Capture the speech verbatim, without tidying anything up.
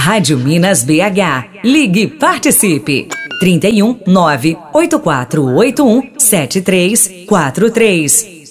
Rádio Minas B H. Ligue e participe. trinta e um, nove oito quatro oito um, sete três quatro três.